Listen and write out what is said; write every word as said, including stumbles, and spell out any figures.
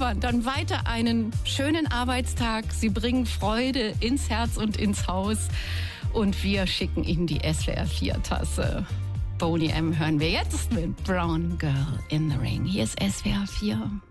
Ja, dann weiter einen schönen Arbeitstag. Sie bringen Freude ins Herz und ins Haus. Und wir schicken Ihnen die S W R vier Tasse. Boney M hören wir jetzt mit Brown Girl in the Ring. Hier ist S W R vier.